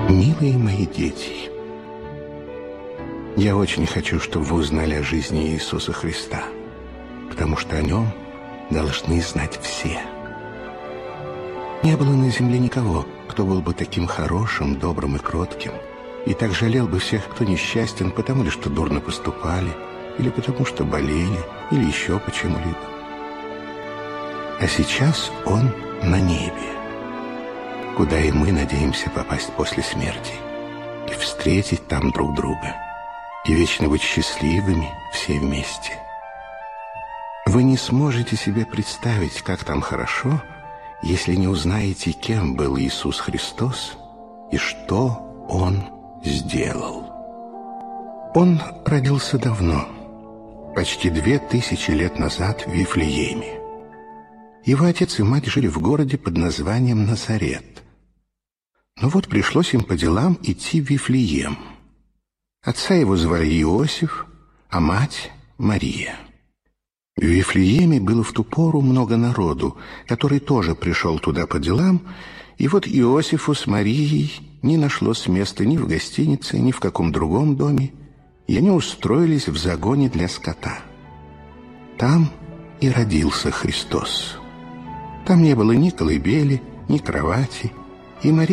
Милые мои дети, я очень хочу, чтобы вы узнали о жизни Иисуса Христа, потому что о нем должны знать все. Не было на земле никого, кто был бы таким хорошим, добрым и кротким, и так жалел бы всех, кто несчастен, потому ли, что дурно поступали, или потому что болели, или еще почему-либо. А сейчас он на небе, куда и мы надеемся попасть после смерти, и встретить там друг друга, и вечно быть счастливыми все вместе. Вы не сможете себе представить, как там хорошо, если не узнаете, кем был Иисус Христос и что Он сделал. Он родился давно, почти 2000 лет назад в Вифлееме. Его отец и мать жили в городе под названием Назарет. Но вот пришлось им по делам идти в Вифлеем. Отца его звали Иосиф, а мать — Мария. В Вифлееме было в ту пору много народу, который тоже пришел туда по делам, и вот Иосифу с Марией не нашлось места ни в гостинице, ни в каком другом доме, и они устроились в загоне для скота. Там и родился Христос. Там не было ни колыбели, ни кровати, и Мария